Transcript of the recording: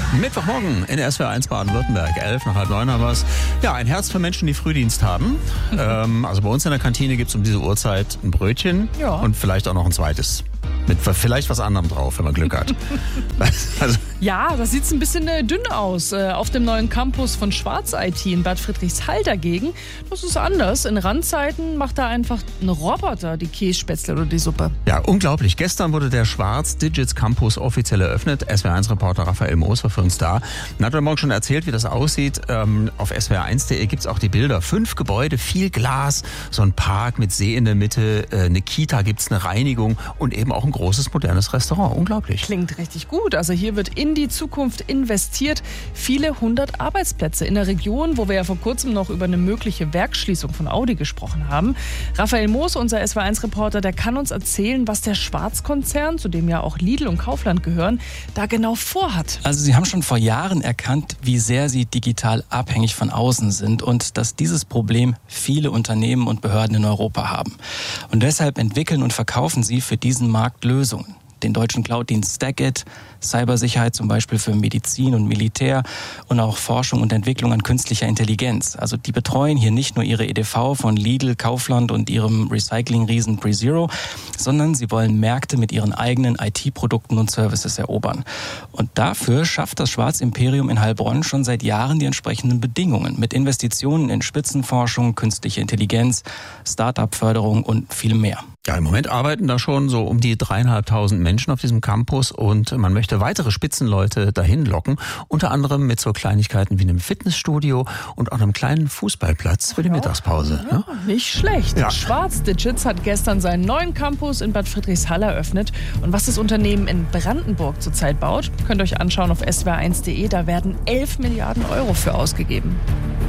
Mittwochmorgen in der SWR1 Baden-Württemberg, 8:30 haben wir es. Ja, ein Herz für Menschen, die Frühdienst haben. Also bei uns in der Kantine gibt es um diese Uhrzeit ein Brötchen und vielleicht auch noch ein zweites. Mit vielleicht was anderem drauf, wenn man Glück hat. Ja, das sieht ein bisschen dünn aus. Auf dem neuen Campus von Schwarz IT in Bad Friedrichshall dagegen, das ist anders. In Randzeiten macht da einfach ein Roboter die Kässpätzle oder die Suppe. Ja, unglaublich. Gestern wurde der Schwarz Digits Campus offiziell eröffnet. SWR1-Reporter Raphael Moos war für uns da. Und hat heute Morgen schon erzählt, wie das aussieht. Auf swr1.de gibt es auch die Bilder. 5 Gebäude, viel Glas, so ein Park mit See in der Mitte, eine Kita gibt's, eine Reinigung und eben auch ein großes, modernes Restaurant. Unglaublich. Klingt richtig gut. Also hier wird in die Zukunft investiert. Viele 100 Arbeitsplätze in der Region, wo wir ja vor kurzem noch über eine mögliche Werksschließung von Audi gesprochen haben. Raphael Moos, unser SWR1-Reporter, der kann uns erzählen, was der Schwarz-Konzern, zu dem ja auch Lidl und Kaufland gehören, da genau vorhat. Also sie haben schon vor Jahren erkannt, wie sehr sie digital abhängig von außen sind und dass dieses Problem viele Unternehmen und Behörden in Europa haben. Und deshalb entwickeln und verkaufen sie für diesen Markt Lösungen. Den deutschen Cloud-Dienst StackIt, Cybersicherheit zum Beispiel für Medizin und Militär und auch Forschung und Entwicklung an künstlicher Intelligenz. Also die betreuen hier nicht nur ihre EDV von Lidl, Kaufland und ihrem Recycling-Riesen PreZero, sondern sie wollen Märkte mit ihren eigenen IT-Produkten und Services erobern. Und dafür schafft das Schwarz-Imperium in Heilbronn schon seit Jahren die entsprechenden Bedingungen mit Investitionen in Spitzenforschung, künstliche Intelligenz, Start-up-Förderung und viel mehr. Ja, im Moment arbeiten da schon so um die 3.500 Menschen auf diesem Campus und man möchte weitere Spitzenleute dahin locken, unter anderem mit so Kleinigkeiten wie einem Fitnessstudio und auch einem kleinen Fußballplatz für die Mittagspause. Ja, nicht schlecht. Ja. Schwarz Digits hat gestern seinen neuen Campus in Bad Friedrichshall eröffnet und was das Unternehmen in Brandenburg zurzeit baut, könnt ihr euch anschauen auf swr1.de, da werden 11 Milliarden Euro für ausgegeben.